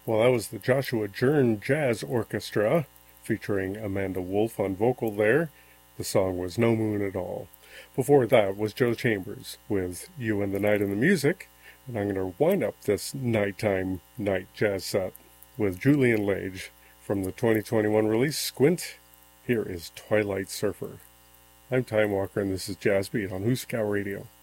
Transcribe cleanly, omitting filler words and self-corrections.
Well, that was the Joshua Jern Jazz Orchestra featuring Amanda Wolf on vocal there. The song was No Moon at All. Before that was Joe Chambers with You and the Night and the Music. And I'm going to wind up this nighttime night jazz set with Julian Lage from the 2021 release Squint. Here is Twilight Surfer. I'm Time Walker and this is Jazz Beat on Husker Radio.